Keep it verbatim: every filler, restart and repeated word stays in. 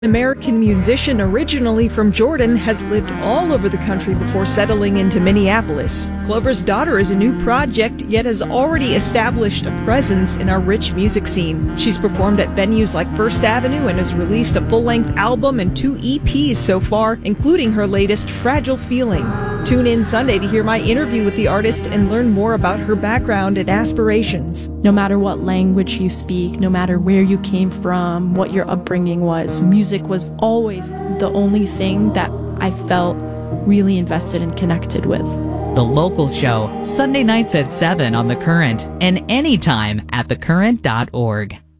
American musician originally from Jordan has lived all over the country before settling into Minneapolis. Clover's Daughter is a new project, yet has already established a presence in our rich music scene. She's performed at venues like First Avenue and has released a full-length album and two E Ps so far, including her latest, Fragile Feeling. Tune in Sunday to hear my interview with the artist and learn more about her background and aspirations. No matter what language you speak, no matter where you came from, what your upbringing was, music was always the only thing that I felt really invested and connected with. The Local Show, Sunday nights at seven on The Current and anytime at the current dot org.